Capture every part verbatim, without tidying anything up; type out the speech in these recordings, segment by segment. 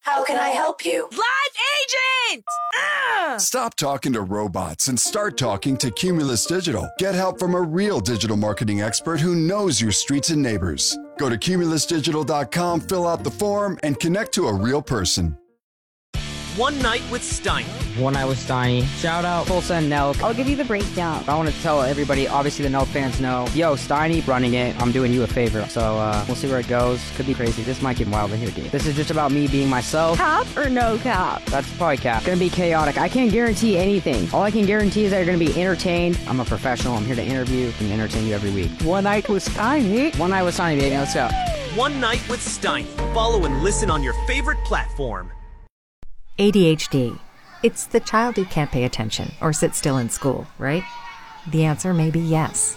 How can I help you? Live agent! Ah! Stop talking to robots and start talking to Cumulus Digital. Get help from a real digital marketing expert who knows your streets and neighbors. Go to cumulus digital dot com, fill out the form, and connect to a real person. One Night with Steiny. One Night with Steiny. Shout out Tulsa and Nelk. I'll give you the breakdown. I want to tell everybody, obviously the Nelk fans know, yo, Steiny running it, I'm doing you a favor. So uh, we'll see where it goes. Could be crazy. This might get wild in here, dude. This is just about me being myself. Cap or no cap? That's probably cap. Gonna be chaotic. I can't guarantee anything. All I can guarantee is that you're gonna be entertained. I'm a professional. I'm here to interview and entertain you every week. One Night with Steiny. One Night with Steiny, baby. Let's go. One Night with Steiny. Follow and listen on your favorite platform. A D H D. It's the child who can't pay attention or sit still in school, right? The answer may be yes.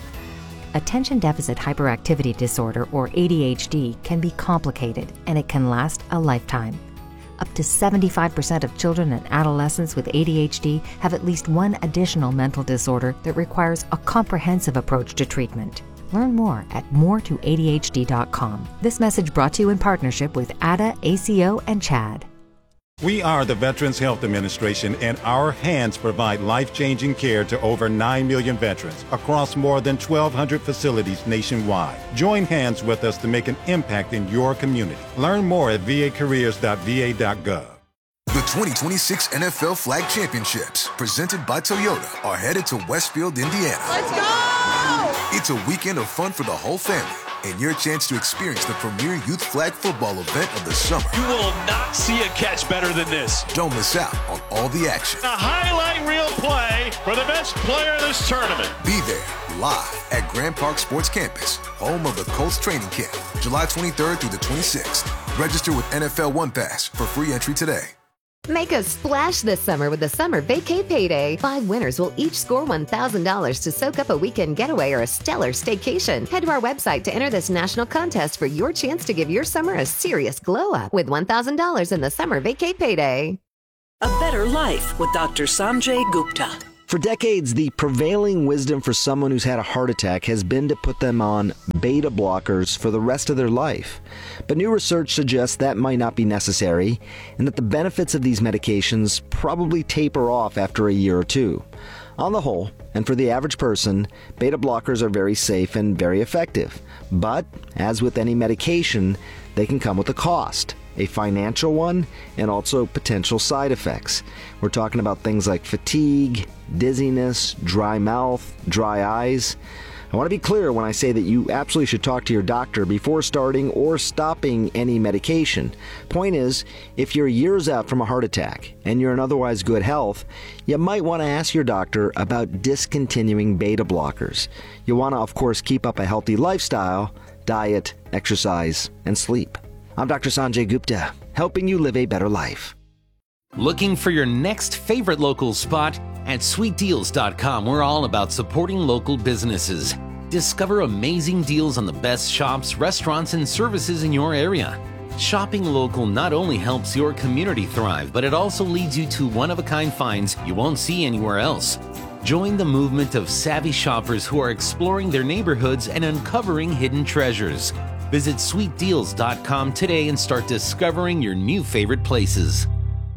Attention Deficit Hyperactivity Disorder, or A D H D, can be complicated and it can last a lifetime. Up to seventy-five percent of children and adolescents with A D H D have at least one additional mental disorder that requires a comprehensive approach to treatment. Learn more at more to A D H D dot com. This message brought to you in partnership with A D A, A C O, and CHAD. We are the Veterans Health Administration, and our hands provide life-changing care to over nine million veterans across more than twelve hundred facilities nationwide. Join hands with us to make an impact in your community. Learn more at v a careers dot v a dot gov. The twenty twenty-six N F L Flag Championships, presented by Toyota, are headed to Westfield, Indiana. Let's go! It's a weekend of fun for the whole family, and your chance to experience the premier youth flag football event of the summer. You will not see a catch better than this. Don't miss out on all the action. A highlight reel play for the best player of this tournament. Be there live at Grand Park Sports Campus, home of the Colts training camp, July twenty-third through the twenty-sixth. Register with N F L One Pass for free entry today. Make a splash this summer with the Summer Vacay Payday. Five winners will each score one thousand dollars to soak up a weekend getaway or a stellar staycation. Head to our website to enter this national contest for your chance to give your summer a serious glow-up with one thousand dollars in the Summer Vacay Payday. A better life with Doctor Sanjay Gupta. For decades, the prevailing wisdom for someone who's had a heart attack has been to put them on beta blockers for the rest of their life. But new research suggests that might not be necessary, and that the benefits of these medications probably taper off after a year or two. On the whole, and for the average person, beta blockers are very safe and very effective. But, as with any medication, they can come with a cost. A financial one, and also potential side effects. We're talking about things like fatigue, dizziness, dry mouth, dry eyes. I want to be clear when I say that you absolutely should talk to your doctor before starting or stopping any medication. Point is, if you're years out from a heart attack and you're in otherwise good health, you might want to ask your doctor about discontinuing beta blockers. You want to, of course, keep up a healthy lifestyle, diet, exercise, and sleep. I'm Doctor Sanjay Gupta, helping you live a better life. Looking for your next favorite local spot? At sweet deals dot com, we're all about supporting local businesses. Discover amazing deals on the best shops, restaurants, and services in your area. Shopping local not only helps your community thrive, but it also leads you to one-of-a-kind finds you won't see anywhere else. Join the movement of savvy shoppers who are exploring their neighborhoods and uncovering hidden treasures. Visit sweet deals dot com today and start discovering your new favorite places.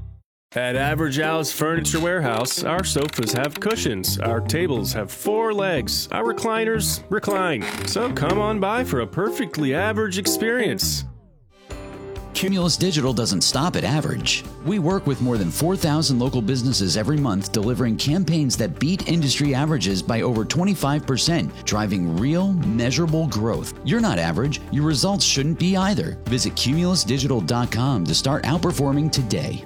At Average Al's Furniture Warehouse, our sofas have cushions, our tables have four legs, our recliners recline. So come on by for a perfectly average experience. Cumulus Digital doesn't stop at average. We work with more than four thousand local businesses every month, delivering campaigns that beat industry averages by over twenty-five percent, driving real, measurable growth. You're not average. Your results shouldn't be either. Visit cumulus digital dot com to start outperforming today.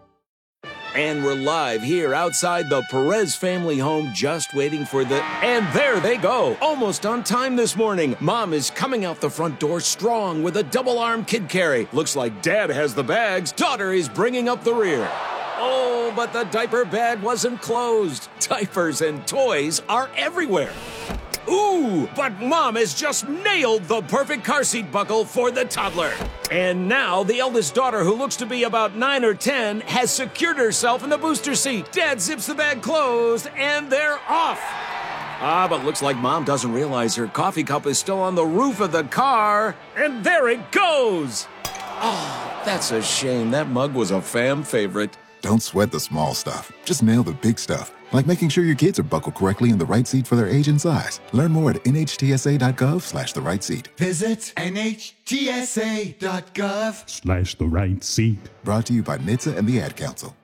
And we're live here outside the Perez family home, just waiting for the... And there they go! Almost on time this morning. Mom is coming out the front door strong with a double-arm kid carry. Looks like Dad has the bags. Daughter is bringing up the rear. Oh, but the diaper bag wasn't closed. Diapers and toys are everywhere. Ooh, but Mom has just nailed the perfect car seat buckle for the toddler. And now the eldest daughter, who looks to be about nine or ten, has secured herself in the booster seat. Dad zips the bag closed, and they're off. Ah, but looks like Mom doesn't realize her coffee cup is still on the roof of the car. And there it goes. Oh, That's a shame. That mug was a fan favorite. Don't sweat the small stuff. Just nail the big stuff, like making sure your kids are buckled correctly in the right seat for their age and size. Learn more at nhtsa.gov slash the right seat. Visit nhtsa.gov Slash the right seat. Brought to you by N H T S A and the Ad Council.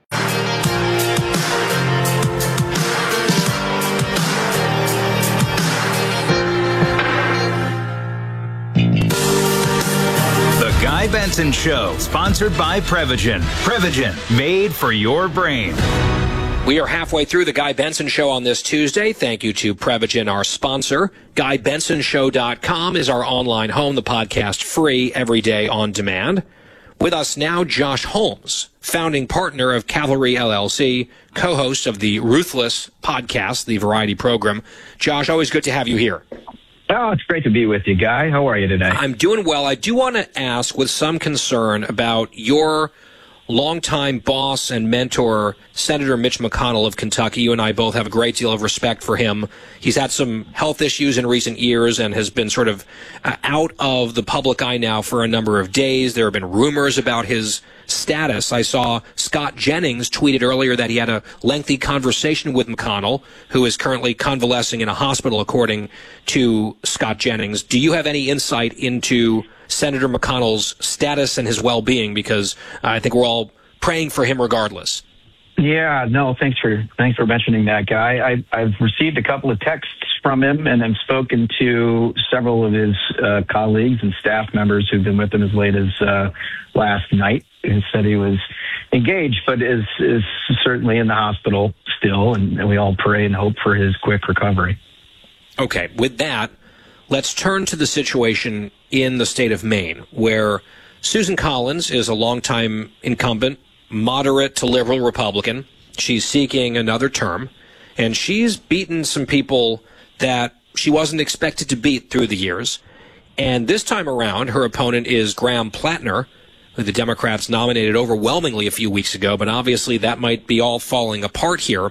The Guy Benson Show, sponsored by Prevagen. Prevagen, made for your brain. We are halfway through the Guy Benson Show on this Tuesday. Thank you to Prevagen, our sponsor. Guy Benson Show dot com is our online home, the podcast free every day on demand. With us now, Josh Holmes, founding partner of Cavalry L L C, co-host of the Ruthless podcast, the variety program. Josh, always good to have you here. Oh, it's great to be with you, Guy. How are you today? I'm doing well. I do want to ask with some concern about your longtime boss and mentor, Senator Mitch McConnell of Kentucky. You and I both have a great deal of respect for him. He's had some health issues in recent years and has been sort of uh, out of the public eye now for a number of days. There have been rumors about his status. I saw Scott Jennings tweeted earlier that he had a lengthy conversation with McConnell, who is currently convalescing in a hospital, according to Scott Jennings. Do you have any insight into Senator McConnell's status and his well-being? Because uh, I think we're all praying for him regardless. Yeah, no, thanks for thanks for mentioning that, Guy. I, I've received a couple of texts from him, and I've spoken to several of his uh, colleagues and staff members who've been with him as late as uh, last night. He said he was engaged, but is is certainly in the hospital still, and, and we all pray and hope for his quick recovery. Okay, with that, let's turn to the situation in the state of Maine, where Susan Collins is a longtime incumbent, moderate to liberal Republican. She's seeking another term, and she's beaten some people that she wasn't expected to beat through the years. And this time around, her opponent is Graham Plattner, who the Democrats nominated overwhelmingly a few weeks ago, but obviously that might be all falling apart here.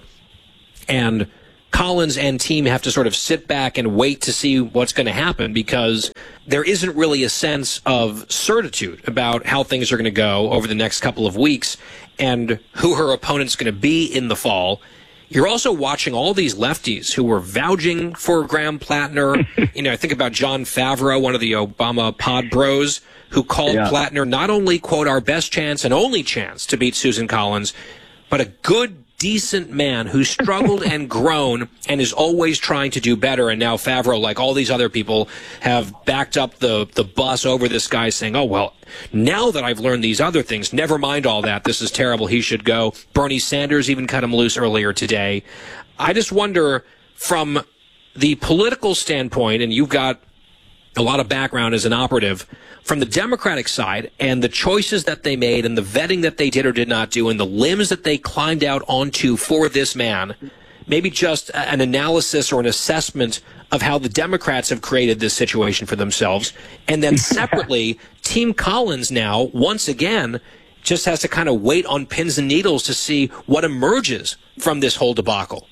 And Collins and team have to sort of sit back and wait to see what's going to happen, because there isn't really a sense of certitude about how things are going to go over the next couple of weeks and who her opponent's going to be in the fall. You're also watching all these lefties who were vouching for Graham Plattner. You know, I think about John Favreau, one of the Obama pod bros, who called yeah. Plattner not only, quote, our best chance and only chance to beat Susan Collins, but a good, decent man who struggled and grown and is always trying to do better. And now Favreau, like all these other people, have backed up the, the bus over this guy, saying, oh, well, now that I've learned these other things, never mind all that. This is terrible. He should go. Bernie Sanders even cut him loose earlier today. I just wonder, from the political standpoint, and you've got a lot of background as an operative, from the Democratic side and the choices that they made and the vetting that they did or did not do and the limbs that they climbed out onto for this man, maybe just an analysis or an assessment of how the Democrats have created this situation for themselves. And then separately, Team Collins now, once again, just has to kind of wait on pins and needles to see what emerges from this whole debacle.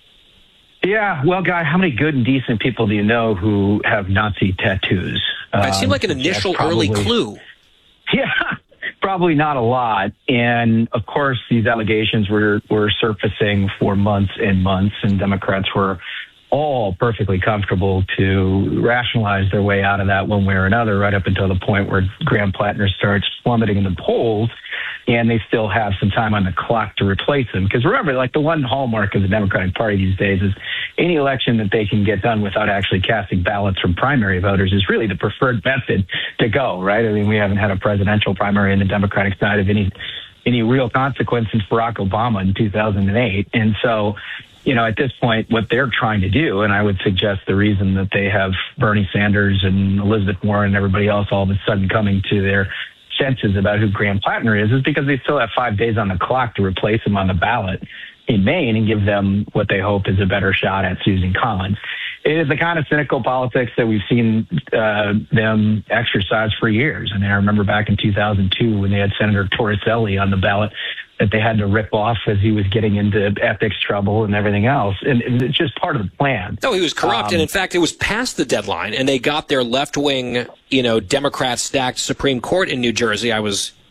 Yeah, well, Guy, how many good and decent people do you know who have Nazi tattoos? It seemed like an initial probably, early clue. Yeah, probably not a lot. And, of course, these allegations were, were surfacing for months and months, and Democrats were all perfectly comfortable to rationalize their way out of that one way or another, right up until the point where Graham Plattner starts plummeting in the polls, and they still have some time on the clock to replace him. Because remember, like, the one hallmark of the Democratic Party these days is any election that they can get done without actually casting ballots from primary voters is really the preferred method to go, right? I mean, we haven't had a presidential primary in the Democratic side of any any real consequence since Barack Obama in two thousand eight. And so, you know, at this point, what they're trying to do, and I would suggest the reason that they have Bernie Sanders and Elizabeth Warren and everybody else all of a sudden coming to their senses about who Graham Plattner is, is because they still have five days on the clock to replace him on the ballot in Maine and give them what they hope is a better shot at Susan Collins. It is the kind of cynical politics that we've seen uh, them exercise for years. I mean, I remember back in two thousand two when they had Senator Torricelli on the ballot that they had to rip off as he was getting into ethics trouble and everything else. And it's just part of the plan. No, he was corrupt. Um, and in fact, it was past the deadline, and they got their left-wing, you know, Democrat-stacked Supreme Court in New Jersey. I was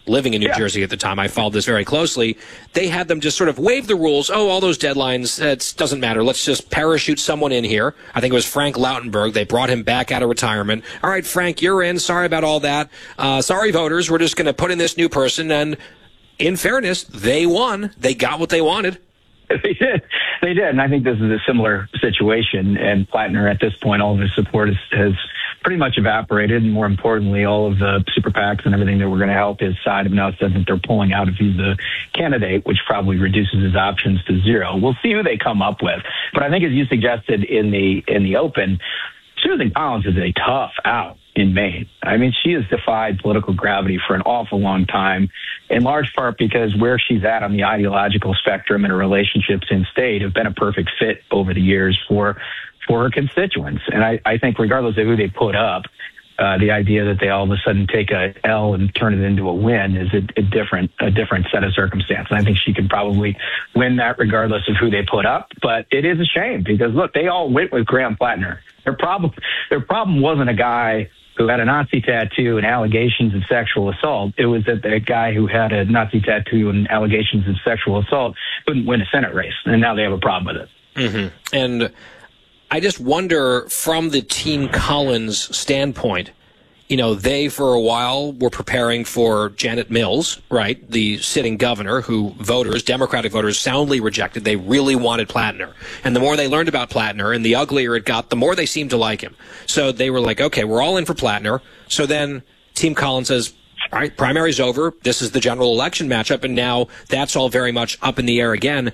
living in New Yeah. Jersey at the time. I followed this very closely. They had them just sort of waive the rules. Oh, all those deadlines, it doesn't matter. Let's just parachute someone in here. I think it was Frank Lautenberg. They brought him back out of retirement. All right, Frank, you're in. Sorry about all that. Uh, sorry, voters. We're just going to put in this new person. And in fairness, they won. They got what they wanted. They did. They did. And I think this is a similar situation. And Plattner, at this point, all of his support is, has pretty much evaporated. And more importantly, all of the super PACs and everything that were going to help his side have now said that they're pulling out if he's the candidate, which probably reduces his options to zero. We'll see who they come up with. But I think, as you suggested in the in the open, Susan Collins is a tough out in Maine. I mean, she has defied political gravity for an awful long time, in large part because where she's at on the ideological spectrum and her relationships in state have been a perfect fit over the years for for her constituents. And I, I think regardless of who they put up, uh, the idea that they all of a sudden take a L and turn it into a win is a, a different a different set of circumstances. I think she can probably win that regardless of who they put up. But it is a shame because, look, they all went with Graham Plattner. Their problem, their problem wasn't a guy who had a Nazi tattoo and allegations of sexual assault. It was that the guy who had a Nazi tattoo and allegations of sexual assault couldn't win a Senate race, and now they have a problem with it. Mm-hmm. And I just wonder, from the Team Collins standpoint, you know, they for a while were preparing for Janet Mills, right, the sitting governor, who voters, Democratic voters, soundly rejected. They really wanted Plattner. And the more they learned about Plattner and the uglier it got, the more they seemed to like him. So they were like, okay, we're all in for Plattner. So then Team Collins says, all right, primary's over. This is the general election matchup. And now that's all very much up in the air again.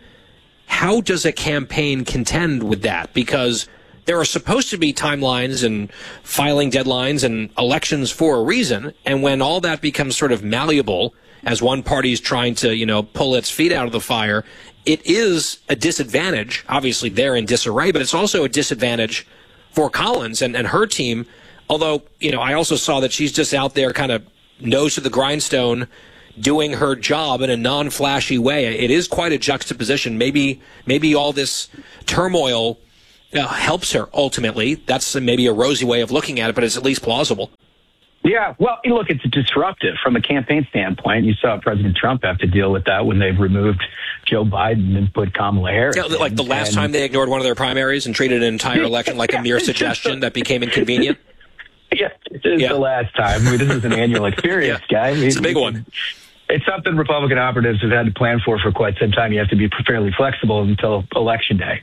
How does a campaign contend with that? Because there are supposed to be timelines and filing deadlines and elections for a reason. And when all that becomes sort of malleable as one party is trying to, you know, pull its feet out of the fire, it is a disadvantage. Obviously, they're in disarray, but it's also a disadvantage for Collins and, and her team. Although, you know, I also saw that she's just out there kind of nose to the grindstone doing her job in a non-flashy way. It is quite a juxtaposition. Maybe, maybe all this turmoil Uh, helps her ultimately. That's maybe a rosy way of looking at it, but it's at least plausible. Yeah, well, look, it's disruptive from a campaign standpoint. You saw President Trump have to deal with that when they've removed Joe Biden and put Kamala Harris. Yeah, like the last and, time they ignored one of their primaries and treated an entire election like a mere suggestion that became inconvenient. Yeah, it is yeah. the last time. I mean, this is an annual experience, yeah. guy. I mean, it's a big one. It's something Republican operatives have had to plan for for quite some time. You have to be fairly flexible until election day.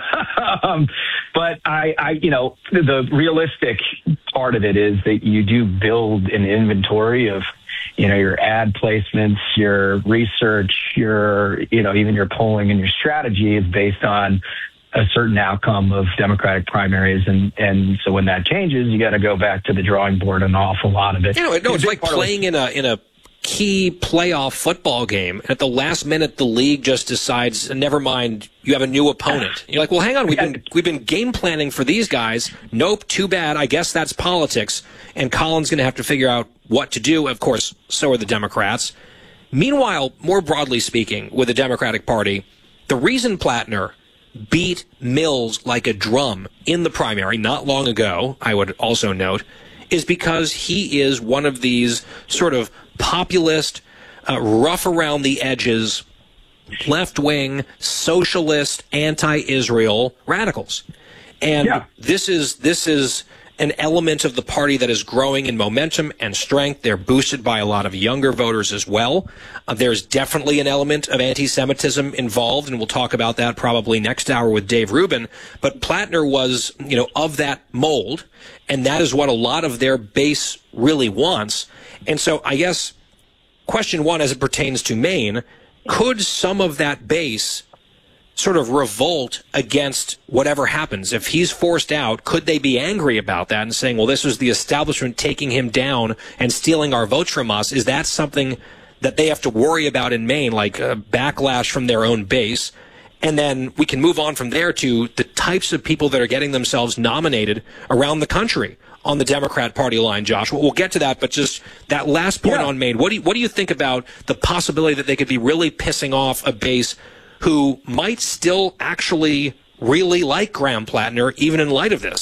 um, but I, I, you know, the realistic part of it is that you do build an inventory of, you know, your ad placements, your research, your, you know, even your polling and your strategy is based on a certain outcome of Democratic primaries. And, and so when that changes, you got to go back to the drawing board an awful lot of it. You know, no, it's like playing in a, in a, key playoff football game. At the last minute, the league just decides, never mind, you have a new opponent. You're like, well, hang on, we've been we've been game planning for these guys. Nope, too bad. I guess that's politics. And Colin's going to have to figure out what to do. Of course, so are the Democrats. Meanwhile, more broadly speaking, with the Democratic Party, the reason Plattner beat Mills like a drum in the primary not long ago, I would also note, is because he is one of these sort of populist, uh, rough around the edges, left-wing, socialist, anti-Israel radicals. And yeah. this is this is an element of the party that is growing in momentum and strength. They're boosted by a lot of younger voters as well. Uh, there's definitely an element of anti-Semitism involved, and we'll talk about that probably next hour with Dave Rubin. But Plattner was, you know, of that mold, and that is what a lot of their base really wants. And so I guess question one, as it pertains to Maine, could some of that base sort of revolt against whatever happens? If he's forced out, could they be angry about that and saying, well, this was the establishment taking him down and stealing our votes from us? Is that something that they have to worry about in Maine, like a backlash from their own base? And then we can move on from there to the types of people that are getting themselves nominated around the country on the Democrat Party line, Josh. We'll get to that, but just that last point yeah. on Maine, what do you, what do you think about the possibility that they could be really pissing off a base who might still actually really like Graham Plattner, even in light of this?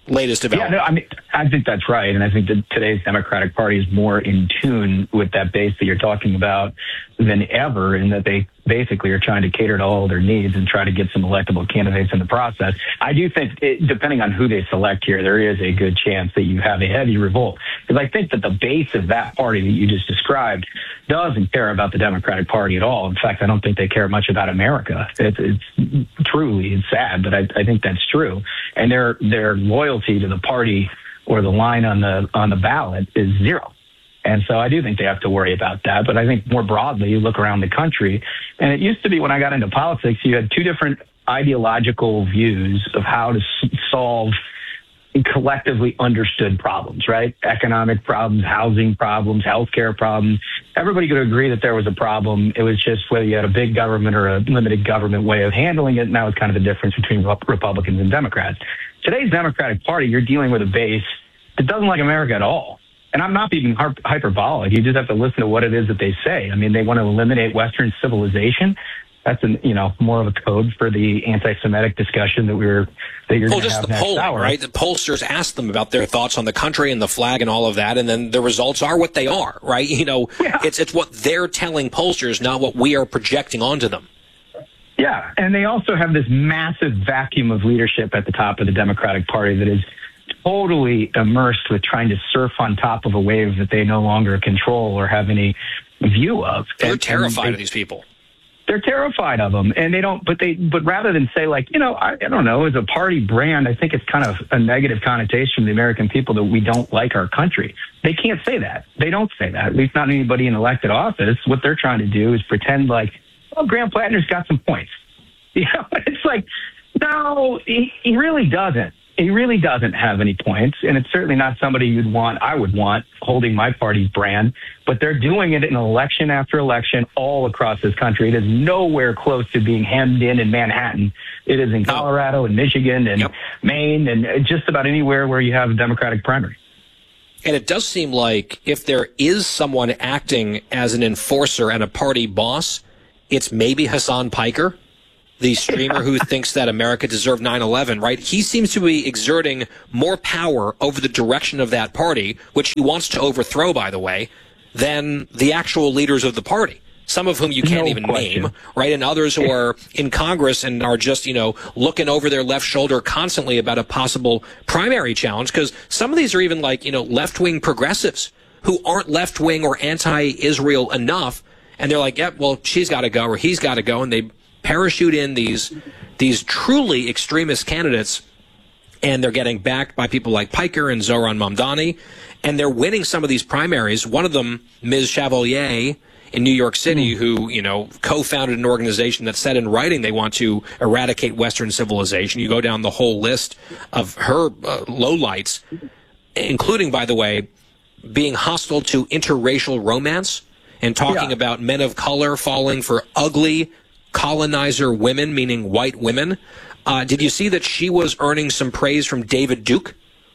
latest development. Yeah, no, I mean, I think that's right. And I think that today's Democratic Party is more in tune with that base that you're talking about than ever, in that they basically are trying to cater to all of their needs and try to get some electable candidates in the process. I do think, it, depending on who they select here, there is a good chance that you have a heavy revolt. Because I think that the base of that party that you just described doesn't care about the Democratic Party at all. In fact, I don't think they care much about America. It's, it's truly, it's sad, but I, I think that's true. And their their loyalty to the party or the line on the on the ballot is zero. And so I do think they have to worry about that. But I think more broadly, you look around the country, and it used to be when I got into politics, you had two different ideological views of how to s- solve collectively understood problems, right? Economic problems, housing problems, healthcare problems. Everybody could agree that there was a problem. It was just whether you had a big government or a limited government way of handling it. And that was kind of the difference between Republicans and Democrats. Today's Democratic Party, you're dealing with a base that doesn't like America at all. And I'm not being hyperbolic. You just have to listen to what it is that they say. I mean, they want to eliminate Western civilization. That's an, you know, more of a code for the anti-Semitic discussion that we were that you're well, going to just have the next polling, hour. right? The pollsters ask them about their thoughts on the country and the flag and all of that, and then the results are what they are, right? You know, yeah. it's it's what they're telling pollsters, not what we are projecting onto them. Yeah, and they also have this massive vacuum of leadership at the top of the Democratic Party that is totally immersed with trying to surf on top of a wave that they no longer control or have any view of. They're and, terrified and they, of these people. They're terrified of them, and they don't. But they, but rather than say like, you know, I, I don't know, as a party brand, I think it's kind of a negative connotation from the American people that we don't like our country. They can't say that. They don't say that. At least not anybody in elected office. What they're trying to do is pretend like, oh, Graham Plattner's got some points. You know, it's like, no, he, he really doesn't. He really doesn't have any points, and it's certainly not somebody you'd want, I would want, holding my party's brand. But they're doing it in election after election all across this country. It is nowhere close to being hemmed in in Manhattan. It is in Colorado and Michigan and yep. Maine and just about anywhere where you have a Democratic primary. And it does seem like if there is someone acting as an enforcer and a party boss, it's maybe Hassan Piker, the streamer who thinks that America deserved nine eleven, right? He seems to be exerting more power over the direction of that party, which he wants to overthrow, by the way, than the actual leaders of the party, some of whom you can't no even question. name, right? And others who are in Congress and are just, you know, looking over their left shoulder constantly about a possible primary challenge, because some of these are even like, you know, left-wing progressives who aren't left-wing or anti-Israel enough, and they're like, yep, well, she's got to go or he's got to go, and they parachute in these these truly extremist candidates, and they're getting backed by people like Piker and Zohran Mamdani, and they're winning some of these primaries. One of them, Miz Chevalier in New York City, mm. who, you know, co-founded an organization that said in writing they want to eradicate Western civilization. You go down the whole list of her uh, lowlights, including, by the way, being hostile to interracial romance and talking yeah. about men of color falling for ugly colonizer women, meaning white women. Uh, did you see that she was earning some praise from David Duke?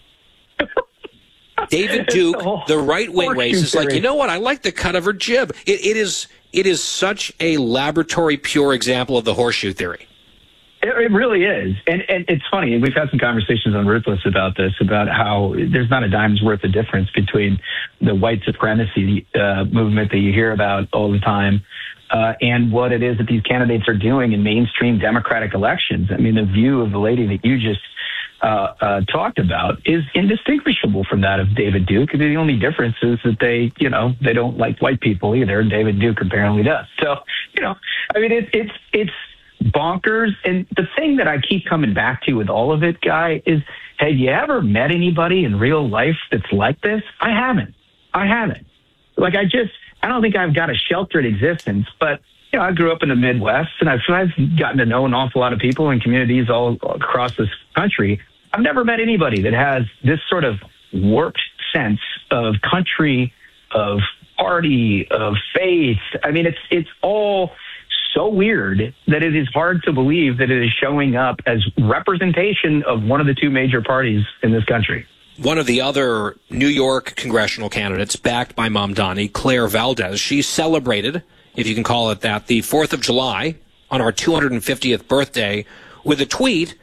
David Duke, the right-wing race, is like, you know what? I like the cut of her jib. It, it is it is such a laboratory pure example of the horseshoe theory. It, it really is. And, and it's funny. We've had some conversations on Ruthless about this, about how there's not a dime's worth of difference between the white supremacy uh, movement that you hear about all the time Uh, and what it is that these candidates are doing in mainstream Democratic elections. I mean, the view of the lady that you just uh, uh, talked about is indistinguishable from that of David Duke. The only difference is that they, you know, they don't like white people either, and David Duke apparently does. So, you know, I mean, it's it's it's bonkers. And the thing that I keep coming back to with all of it, Guy, is have you ever met anybody in real life that's like this? I haven't. I haven't. Like, I just... I don't think I've got a sheltered existence, but, you know, I grew up in the Midwest, and I've, I've gotten to know an awful lot of people in communities all across this country. I've never met anybody that has this sort of warped sense of country, of party, of faith. I mean, it's it's all so weird that it is hard to believe that it is showing up as representation of one of the two major parties in this country. One of the other New York congressional candidates backed by Mamdani, Claire Valdez, she celebrated, if you can call it that, the fourth of July on our two hundred fiftieth birthday with a tweet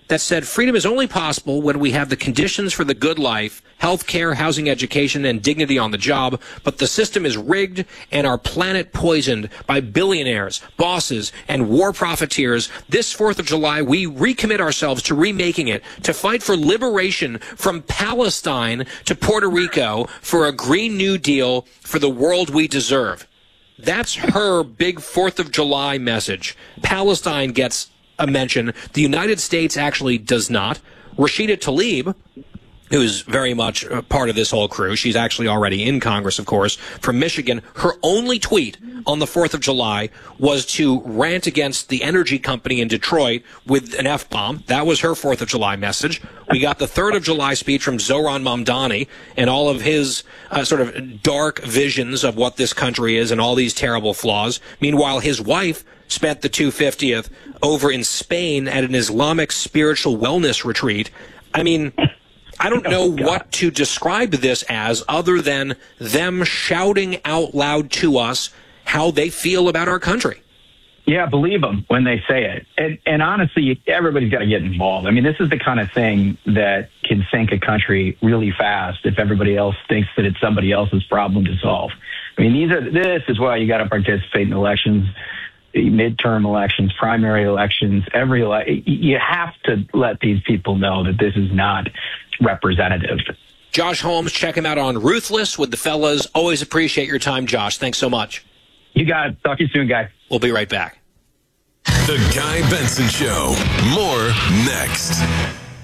that said freedom is only possible when we have the conditions for the good life, health care, housing, education, and dignity on the job, but the system is rigged and our planet poisoned by billionaires, bosses, and war profiteers. This fourth of July, we recommit ourselves to remaking it, to fight for liberation from Palestine to Puerto Rico, for a Green New Deal for the world we deserve. That's her big fourth of July message. Palestine gets a mention. The United States actually does not. Rashida Tlaib, who's very much a part of this whole crew, she's actually already in Congress, of course, from Michigan, her only tweet on the fourth of July was to rant against the energy company in Detroit with an F-bomb. That was her fourth of July message. We got the third of July speech from Zohran Mamdani and all of his uh, sort of dark visions of what this country is and all these terrible flaws. Meanwhile, his wife spent the two hundred fiftieth over in Spain at an Islamic spiritual wellness retreat. I mean, I don't know what to describe this as other than them shouting out loud to us how they feel about our country. Yeah, believe them when they say it. And, and honestly, everybody's got to get involved. I mean, this is the kind of thing that can sink a country really fast if everybody else thinks that it's somebody else's problem to solve. I mean, these are, this is why you got to participate in elections, midterm elections, primary elections, every ele- you have to let these people know that this is not representative. Josh Holmes, check him out on Ruthless with the fellas. Always appreciate your time, Josh. Thanks so much. You got it. Talk to you soon, guy. We'll be right back. The Guy Benson Show. More next.